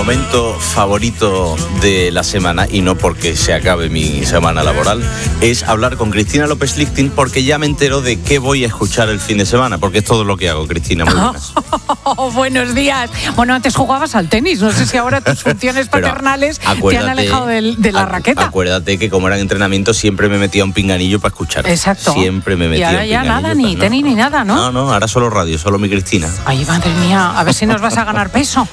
momento favorito de la semana, y no porque se acabe mi semana laboral, es hablar con Cristina López Lichting, porque ya me entero de qué voy a escuchar el fin de semana, porque es todo lo que hago. Cristina, muy buenas. Buenos días. Bueno, antes jugabas al tenis, no sé si ahora tus funciones paternales te han alejado de la raqueta. Acuérdate que como eran entrenamientos siempre me metía un pinganillo para escuchar. Exacto. Siempre me metía un pinganillo. Y ahora ya nada, ni tenis ni nada, ¿no? No, ahora solo radio, solo mi Cristina. Ay, madre mía, a ver si nos vas a ganar peso.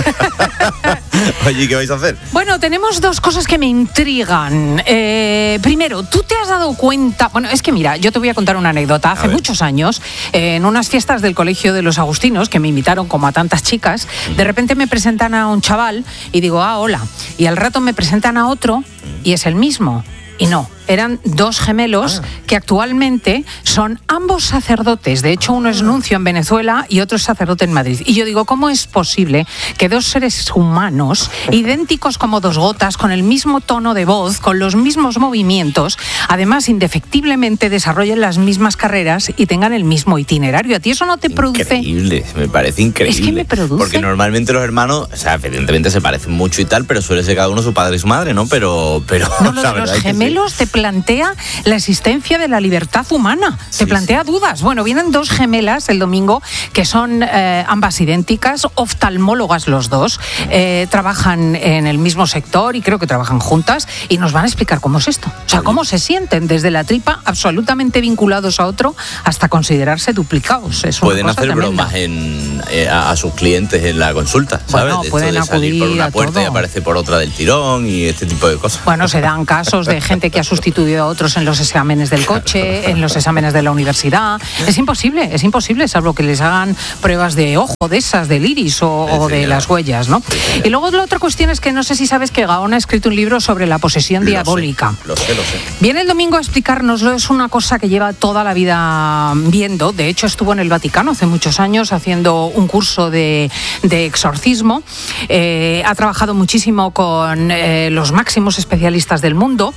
Oye, ¿qué vais a hacer? Bueno, tenemos dos cosas que me intrigan. Primero, ¿tú te has dado cuenta? Bueno, es que mira, yo te voy a contar una anécdota. Hace muchos años, en unas fiestas del Colegio de los Agustinos, que me invitaron como a tantas chicas, de repente me presentan a un chaval y digo, hola. Y al rato me presentan a otro y es el mismo. Y no, eran dos gemelos que actualmente son ambos sacerdotes. De hecho, uno es nuncio en Venezuela y otro es sacerdote en Madrid. Y yo digo, ¿cómo es posible que dos seres humanos, idénticos como dos gotas, con el mismo tono de voz, con los mismos movimientos, además indefectiblemente desarrollen las mismas carreras y tengan el mismo itinerario? ¿A ti eso no te produce? Increíble, me parece increíble. Es que me produce. Porque normalmente los hermanos, o sea, evidentemente se parecen mucho y tal, pero suele ser cada uno su padre y su madre, ¿no? Pero no, lo de los gemelos te plantea la existencia de la libertad humana, te plantea dudas. Bueno, vienen dos gemelas el domingo que son ambas idénticas, oftalmólogas los dos, trabajan en el mismo sector y creo que trabajan juntas y nos van a explicar cómo es esto. O sea, cómo se sienten desde la tripa, absolutamente vinculados a otro, hasta considerarse duplicados. Es una pueden cosa hacer tremenda. bromas a sus clientes en la consulta, ¿sabes? Bueno, pueden de salir acudir por una a puerta todo. y aparece por otra del tirón y este tipo de cosas. Bueno, se dan casos de gente que ha sustituido a otros en los exámenes del coche, en los exámenes de la universidad. Es imposible, salvo que les hagan pruebas de ojo, de esas, del iris o de las huellas, ¿no? Y luego la otra cuestión es que no sé si sabes que Gaona ha escrito un libro sobre la posesión diabólica. Lo sé. Viene el domingo a explicárnoslo, es una cosa que lleva toda la vida viendo. De hecho, estuvo en el Vaticano hace muchos años haciendo un curso de exorcismo. Ha trabajado muchísimo con los máximos especialistas del mundo.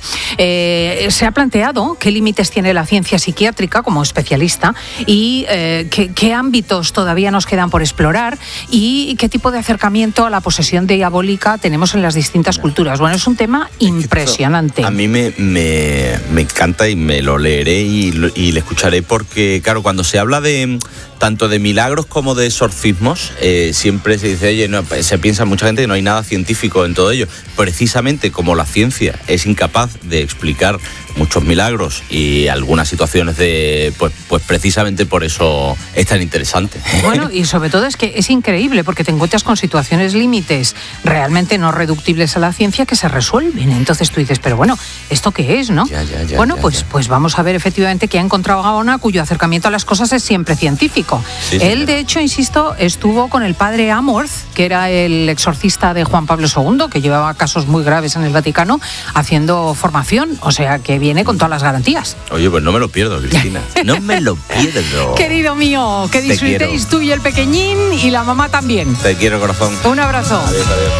Se ha planteado qué límites tiene la ciencia psiquiátrica como especialista y qué ámbitos todavía nos quedan por explorar y qué tipo de acercamiento a la posesión diabólica tenemos en las distintas culturas. Bueno, es un tema impresionante. A mí me encanta y me lo leeré y le escucharé porque, claro, cuando se habla de tanto de milagros como de exorcismos, siempre se dice, oye, no, se piensa mucha gente que no hay nada científico en todo ello. Precisamente como la ciencia es incapaz de explicar muchos milagros y algunas situaciones pues precisamente por eso es tan interesante. Bueno, y sobre todo es que es increíble porque te encuentras con situaciones límites realmente no reductibles a la ciencia que se resuelven. Entonces tú dices, pero bueno, ¿esto qué es, no? Pues vamos a ver efectivamente que ha encontrado Gaona, cuyo acercamiento a las cosas es siempre científico. Sí, Él, de hecho, insisto, estuvo con el padre Amorth, que era el exorcista de Juan Pablo II, que llevaba casos muy graves en el Vaticano, haciendo formación, o sea que viene con todas las garantías. Oye, pues no me lo pierdo, Cristina. No me lo pierdo. Querido mío, que disfrutéis tú y el pequeñín y la mamá también. Te quiero, corazón. Un abrazo. Adiós.